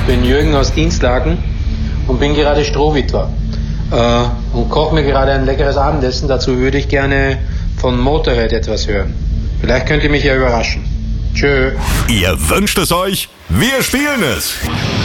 bin Jürgen aus Dienstlaken und bin gerade Strohwitwer und koche mir gerade ein leckeres Abendessen. Dazu würde ich gerne von Motorhead etwas hören. Vielleicht könnt ihr mich ja überraschen. Tschö. Ihr wünscht es euch, wir spielen es.